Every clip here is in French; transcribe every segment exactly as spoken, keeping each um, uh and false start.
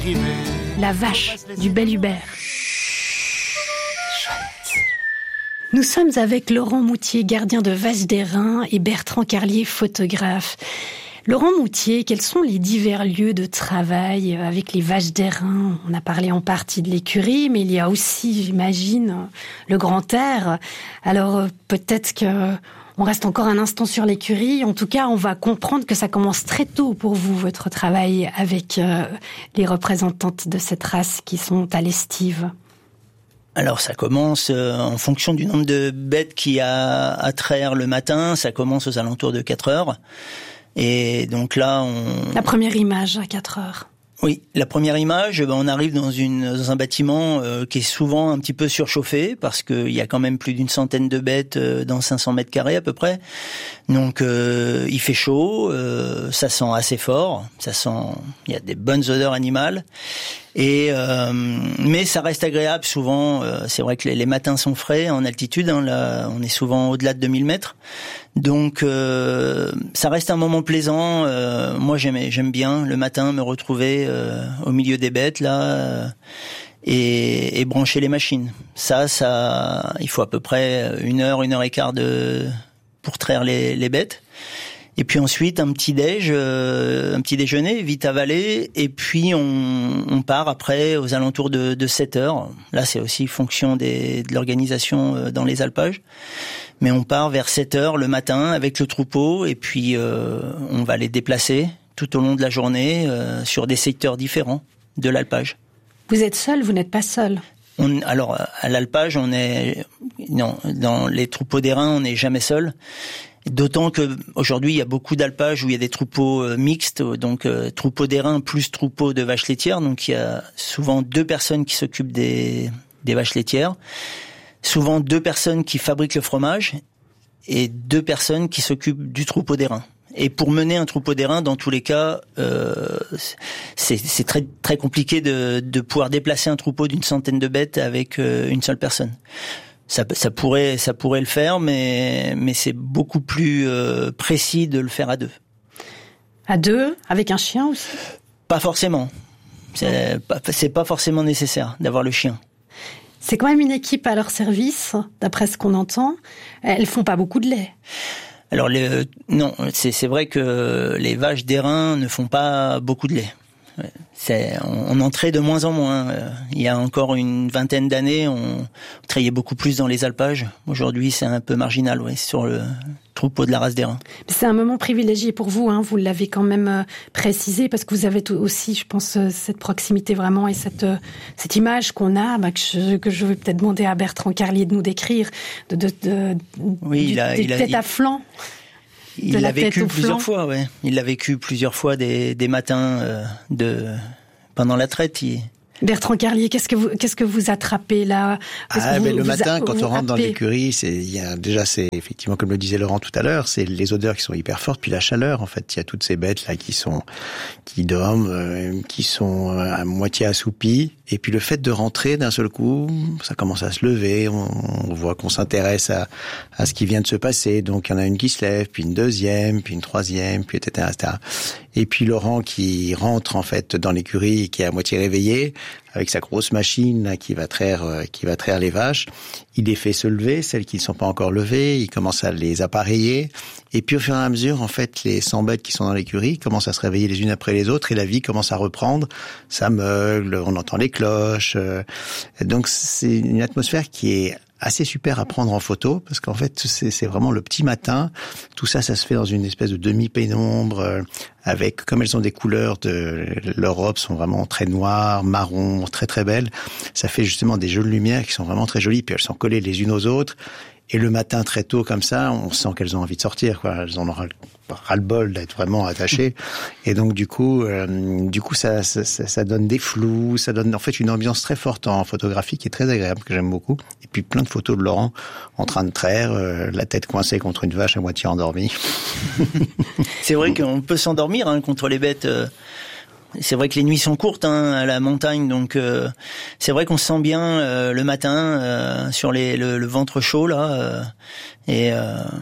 La vache du Bel Hubert. Nous sommes avec Laurent Moutier, gardien de vaches d'airain, et Bertrand Carlier, photographe. Laurent Moutier, quels sont les divers lieux de travail avec les vaches d'airain ? On a parlé en partie de l'écurie, mais il y a aussi, j'imagine, le grand air. Alors peut-être que on reste encore un instant sur l'écurie. En tout cas, on va comprendre que ça commence très tôt pour vous, votre travail avec euh, les représentantes de cette race qui sont à l'estive. Alors ça commence euh, en fonction du nombre de bêtes qu'il y a à traire le matin. Ça commence aux alentours de quatre heures. Et donc là, on... La première image à quatre heures. Oui, la première image, ben on arrive dans, une, dans un bâtiment euh, qui est souvent un petit peu surchauffé parce qu'il y a quand même plus d'une centaine de bêtes euh, dans cinq cents mètres carrés à peu près. Donc euh, il fait chaud, euh, ça sent assez fort, ça sent, il y a des bonnes odeurs animales. Et euh, mais ça reste agréable souvent. Euh, c'est vrai que les, les matins sont frais en altitude. Hein, là, on est souvent au-delà de deux mille mètres. Donc euh, ça reste un moment plaisant. Euh, moi j'aime j'aime bien le matin me retrouver euh, au milieu des bêtes là euh, et, et brancher les machines. Ça ça il faut à peu près une heure une heure et quart de pour traire les, les bêtes. Et puis ensuite un petit déj, euh, un petit déjeuner vite avalé, et puis on, on part après aux alentours de, de sept heures. Là c'est aussi fonction des, de l'organisation euh, dans les alpages. Mais on part vers sept heures le matin avec le troupeau, et puis euh, on va les déplacer tout au long de la journée euh, sur des secteurs différents de l'alpage. Vous êtes seul, vous n'êtes pas seul. On, alors à l'alpage, on est non dans les troupeaux d'airain, on n'est jamais seul. D'autant que aujourd'hui il y a beaucoup d'alpages où il y a des troupeaux euh, mixtes, donc euh, troupeaux d'airain plus troupeaux de vaches laitières. Donc il y a souvent deux personnes qui s'occupent des, des vaches laitières, souvent deux personnes qui fabriquent le fromage et deux personnes qui s'occupent du troupeau d'airain. Et pour mener un troupeau d'airain, dans tous les cas, euh, c'est, c'est très très compliqué de, de pouvoir déplacer un troupeau d'une centaine de bêtes avec euh, une seule personne. Ça, ça pourrait, ça pourrait le faire, mais mais c'est beaucoup plus euh, précis de le faire à deux. À deux, avec un chien aussi ? Pas forcément. C'est pas, c'est pas forcément nécessaire d'avoir le chien. C'est quand même une équipe à leur service, d'après ce qu'on entend. Elles font pas beaucoup de lait. Alors le, non, c'est c'est vrai que les vaches d'airain ne font pas beaucoup de lait. C'est, on, on en traite de moins en moins. Il y a encore une vingtaine d'années, on trayait beaucoup plus dans les alpages. Aujourd'hui, c'est un peu marginal, ouais, sur le troupeau de la race d'airain. C'est un moment privilégié pour vous, hein, vous l'avez quand même précisé, parce que vous avez aussi, je pense, cette proximité vraiment et cette cette image qu'on a, bah, que, je, que je vais peut-être demander à Bertrand Carlier de nous décrire, de, de, de, oui, du, il a, des il a, têtes il... à flanc. Il l'a vécu plusieurs fois, ouais. Il l'a vécu plusieurs fois des, des matins euh, de pendant la traite. Il... Bertrand Carlier, qu'est-ce que vous qu'est-ce que vous attrapez là ? Ah, vous, mais le vous matin, a, quand on rentre dans happez. l'écurie, c'est il y a déjà c'est effectivement comme le disait Laurent tout à l'heure, c'est les odeurs qui sont hyper fortes, puis la chaleur en fait. Il y a toutes ces bêtes là qui sont qui dorment, euh, qui sont à moitié assoupies, et puis le fait de rentrer d'un seul coup, ça commence à se lever. On, on voit qu'on s'intéresse à à ce qui vient de se passer. Donc il y en a une qui se lève, puis une deuxième, puis une troisième, puis et cetera, et cetera. Et puis Laurent qui rentre en fait dans l'écurie, qui est à moitié réveillé, avec sa grosse machine là, qui va traire, euh, qui va traire les vaches. Il les fait se lever, celles qui ne sont pas encore levées. Il commence à les appareiller. Et puis au fur et à mesure, en fait, les cent bêtes qui sont dans l'écurie commencent à se réveiller les unes après les autres, et la vie commence à reprendre. Ça meugle, on entend les cloches. Euh, donc c'est une atmosphère qui est assez super à prendre en photo, parce qu'en fait, c'est, c'est vraiment le petit matin. Tout ça, ça se fait dans une espèce de demi-pénombre, euh, avec, comme elles ont des couleurs de, leurs robes sont vraiment très noires, marron, très très belles. Ça fait justement des jeux de lumière qui sont vraiment très jolis, puis elles sont collées les unes aux autres. Et le matin, très tôt, comme ça, on sent qu'elles ont envie de sortir, quoi. Elles en ont ras-le-bol d'être vraiment attachées. Et donc, du coup, euh, du coup, ça, ça, ça donne des flous, ça donne, en fait, une ambiance très forte en photographie qui est très agréable, que j'aime beaucoup. Et puis, plein de photos de Laurent en train de traire, euh, la tête coincée contre une vache à moitié endormie. C'est vrai qu'on peut s'endormir, hein, contre les bêtes. Euh... C'est vrai que les nuits sont courtes, hein, à la montagne, donc euh, c'est vrai qu'on se sent bien euh, le matin euh, sur les, le, le ventre chaud là, euh, et euh,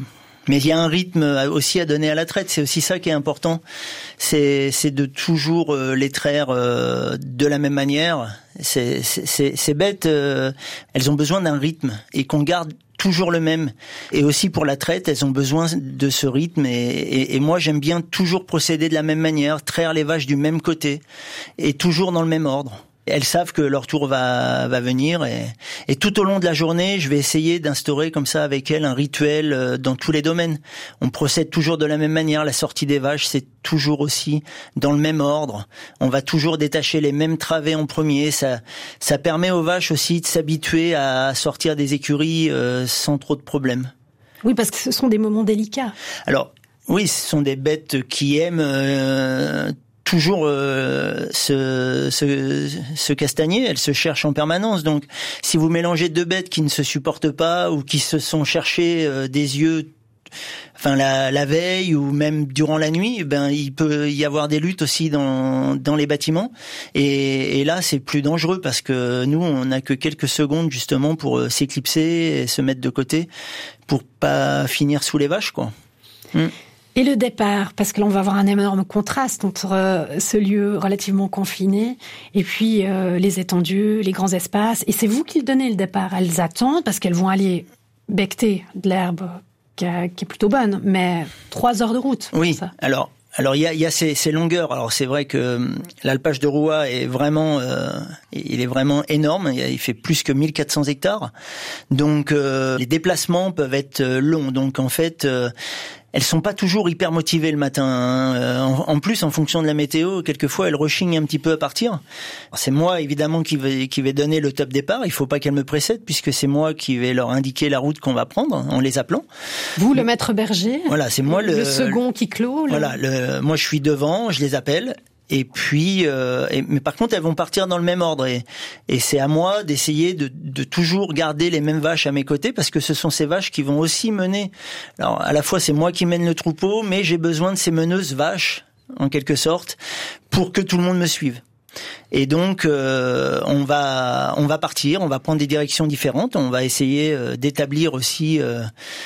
Mais il y a un rythme aussi à donner à la traite, c'est aussi ça qui est important. C'est, c'est de toujours euh, les traire euh, de la même manière. C'est, c'est, c'est, ces bêtes, euh, elles ont besoin d'un rythme et qu'on garde toujours le même. Et aussi pour la traite, elles ont besoin de ce rythme. Et, et, et moi, j'aime bien toujours procéder de la même manière, traire les vaches du même côté et toujours dans le même ordre. Elles savent que leur tour va va venir et, et tout au long de la journée, je vais essayer d'instaurer comme ça avec elles un rituel dans tous les domaines. On procède toujours de la même manière. La sortie des vaches, c'est toujours aussi dans le même ordre. On va toujours détacher les mêmes travées en premier. Ça ça permet aux vaches aussi de s'habituer à sortir des écuries euh, sans trop de problèmes. Oui, parce que ce sont des moments délicats. Alors oui, ce sont des bêtes qui aiment euh, toujours euh, se, se, se castagner, elles se cherchent en permanence. Donc, si vous mélangez deux bêtes qui ne se supportent pas ou qui se sont cherchées euh, des yeux, enfin la, la veille ou même durant la nuit, ben il peut y avoir des luttes aussi dans dans les bâtiments. Et, et là, c'est plus dangereux parce que nous, on n'a que quelques secondes justement pour euh, s'éclipser et se mettre de côté pour pas finir sous les vaches, quoi. Mm. Et le départ, parce que là on va avoir un énorme contraste entre euh, ce lieu relativement confiné et puis euh, les étendues, les grands espaces. Et c'est vous qui le donnez le départ. Elles attendent parce qu'elles vont aller becqueter de l'herbe qui, a, qui est plutôt bonne, mais trois heures de route. Oui, ça. alors... Alors il y a, il y a ces, ces longueurs. Alors c'est vrai que l'alpage de Roua est vraiment, euh, il est vraiment énorme. Il fait plus que mille quatre cents hectares. Donc euh, les déplacements peuvent être longs. Donc en fait, euh, elles sont pas toujours hyper motivées le matin. Hein. En, en plus, en fonction de la météo, quelquefois elles rechignent un petit peu à partir. Alors, c'est moi évidemment qui vais qui vais donner le top départ. Il faut pas qu'elles me précèdent puisque c'est moi qui vais leur indiquer la route qu'on va prendre en les appelant. Vous, le maître berger. Voilà, c'est moi le, le second qui clôt. Le... Voilà, le, moi je suis devant, je les appelle. Et puis, euh, et, mais par contre, elles vont partir dans le même ordre. Et, et c'est à moi d'essayer de, de toujours garder les mêmes vaches à mes côtés parce que ce sont ces vaches qui vont aussi mener. Alors, à la fois, c'est moi qui mène le troupeau, mais j'ai besoin de ces meneuses vaches, en quelque sorte, pour que tout le monde me suive. Et donc, euh, on va, on va partir, on va prendre des directions différentes. On va essayer euh, d'établir aussi euh,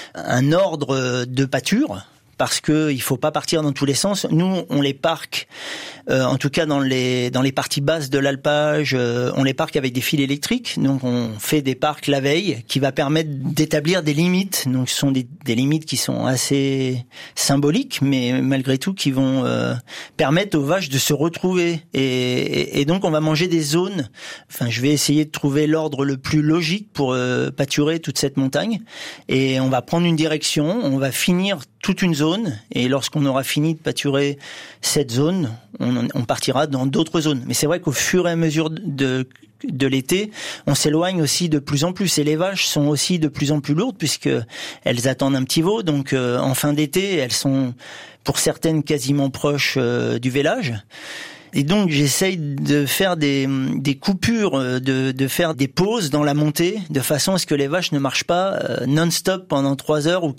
un ordre de pâture. Parce que il faut pas partir dans tous les sens. Nous, on les parque, euh, en tout cas dans les dans les parties basses de l'alpage, euh, on les parque avec des fils électriques. Donc, on fait des parcs la veille, qui va permettre d'établir des limites. Donc, ce sont des, des limites qui sont assez symboliques, mais malgré tout, qui vont euh, permettre aux vaches de se retrouver. Et, et, et donc, on va manger des zones. Enfin, je vais essayer de trouver l'ordre le plus logique pour euh, pâturer toute cette montagne. Et on va prendre une direction. On va finir toute une zone, et lorsqu'on aura fini de pâturer cette zone, on, on partira dans d'autres zones. Mais c'est vrai qu'au fur et à mesure de, de l'été, on s'éloigne aussi de plus en plus, et les vaches sont aussi de plus en plus lourdes, puisque elles attendent un petit veau, donc euh, en fin d'été, elles sont pour certaines quasiment proches euh, du vélage. Et donc j'essaye de faire des, des coupures, de, de faire des pauses dans la montée, de façon à ce que les vaches ne marchent pas euh, non-stop pendant trois heures ou